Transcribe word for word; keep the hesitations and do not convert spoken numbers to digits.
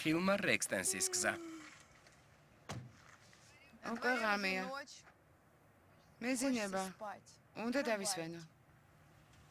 ხილმარ ექსტენსის გზა. უკვე ღამეა. მეძინება. უნდა დავისვენო.